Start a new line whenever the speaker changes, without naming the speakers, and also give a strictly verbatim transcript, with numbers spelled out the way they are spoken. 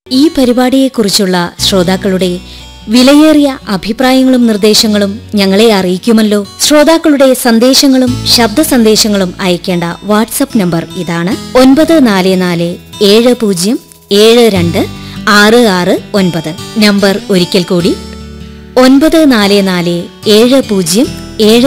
ഈ പരിപാടിയെക്കുറിച്ചുള്ള ശ്രോതാക്കളുടെ വിലയേറിയ അഭിപ്രായങ്ങളും നിർദ്ദേശങ്ങളും ഞങ്ങളെ അറിയിക്കുമല്ലോ. ശ്രോതാക്കളുടെ സന്ദേശങ്ങളും ശബ്ദ സന്ദേശങ്ങളും അയക്കേണ്ട വാട്സ്ആപ്പ് നമ്പർ ഇതാണ്: ഒൻപത് നാല് നാല് ഏഴ് പൂജ്യം ഏഴ് രണ്ട് ആറ് ആറ് ഒൻപത്. നമ്പർ ഒരിക്കൽ കൂടി: ഒൻപത് നാല് നാല് ഏഴ് പൂജ്യം ഏഴ്